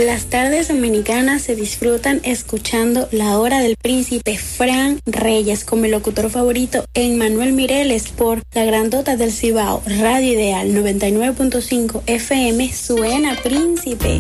Las tardes dominicanas se disfrutan escuchando La Hora del Príncipe Fran Reyes con mi locutor favorito Emmanuel Mireles por La Grandota del Cibao, Radio Ideal 99.5 FM. Suena Príncipe.